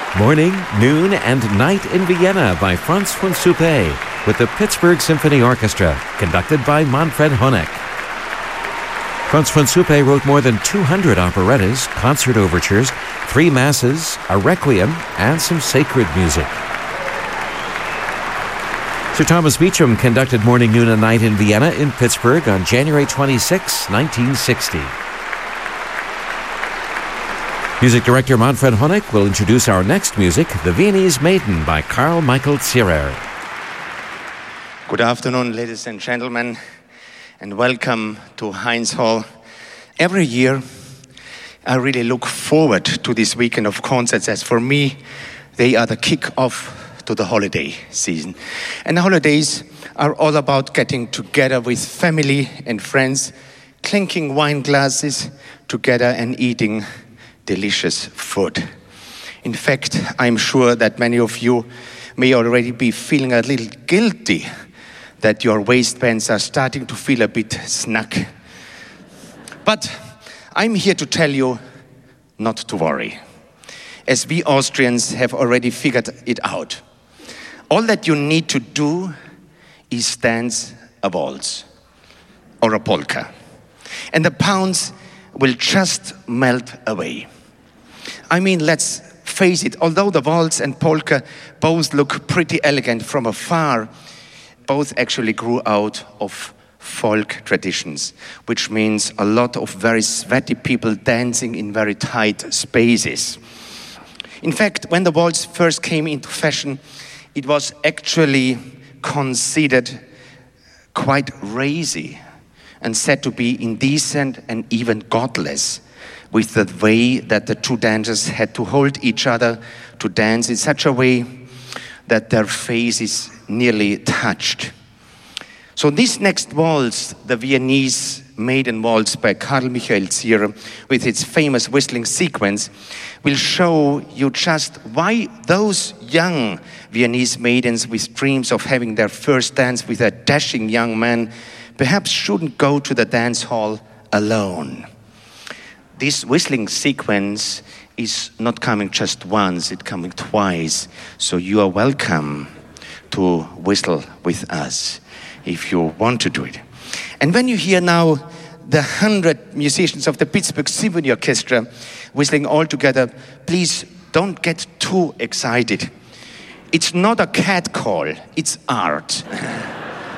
Morning, Noon, and Night in Vienna by Franz von Suppé with the Pittsburgh Symphony Orchestra, conducted by Manfred Honeck. Franz von Suppé wrote more than 200 operettas, concert overtures, 3 masses, a requiem, and some sacred music. Sir Thomas Beecham conducted Morning, Noon, and Night in Vienna in Pittsburgh on January 26, 1960. Music director Manfred Honeck will introduce our next music, The Viennese Maiden by Carl Michael Zierer. Good afternoon, ladies and gentlemen, and welcome to Heinz Hall. Every year, I really look forward to this weekend of concerts, as for me, they are the kick-off to the holiday season. And the holidays are all about getting together with family and friends, clinking wine glasses together and eating delicious food. In fact, I'm sure that many of you may already be feeling a little guilty that your waistbands are starting to feel a bit snug. But I'm here to tell you not to worry, as we Austrians have already figured it out. All that you need to do is dance a waltz or a polka, and the pounds will just melt away. I mean, let's face it, although the waltz and polka both look pretty elegant from afar, both actually grew out of folk traditions, which means a lot of very sweaty people dancing in very tight spaces. In fact, when the waltz first came into fashion, it was actually considered quite racy and said to be indecent and even godless, with the way that the two dancers had to hold each other to dance in such a way that their faces nearly touched. So this next waltz, the Viennese Maiden Waltz by Carl Michael Zierer, with its famous whistling sequence, will show you just why those young Viennese maidens with dreams of having their first dance with a dashing young man perhaps shouldn't go to the dance hall alone. This whistling sequence is not coming just once, it's coming twice. So you are welcome to whistle with us if you want to do it. And when you hear now the 100 musicians of the Pittsburgh Symphony Orchestra whistling all together, please don't get too excited. It's not a cat call, it's art.